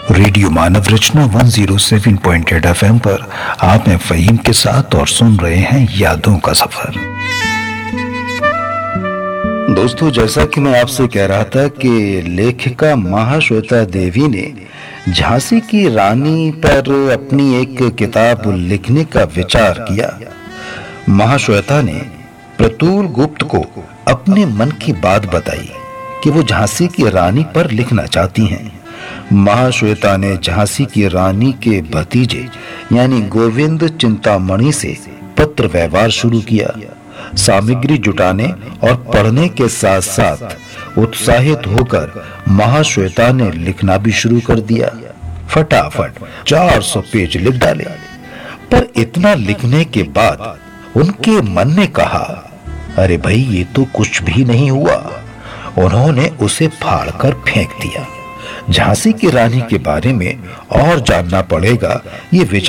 Radio मानव रचना 107.8 FM पर आप हैं फहीम के साथ और सुन रहे हैं यादों का सफर। दोस्तों, जैसा कि मैं आपसे कह रहा था कि लेखिका महाश्वेता देवी ने झांसी की रानी पर अपनी एक किताब लिखने का विचार किया। महाश्वेता ने प्रतुल गुप्त को अपने मन की बात बताई कि वो झांसी की रानी पर लिखना चाहती हैं। महाश्वेता ने झांसी की रानी के भतीजे यानी गोविंद चिंतामणि से पत्र व्यवहार शुरू किया। सामग्री जुटाने और पढ़ने के साथ साथ उत्साहित होकर महाश्वेता ने लिखना भी शुरू कर दिया। फटाफट 400 पेज लिख डाले। पर इतना लिखने के बाद उनके मन ने कहा, अरे भाई, ये तो कुछ भी नहीं हुआ। उन्होंने उसे फाड़कर फेंक दिया। झांसी की रानी के बारे में और जानना पड़ेगा, ये विचार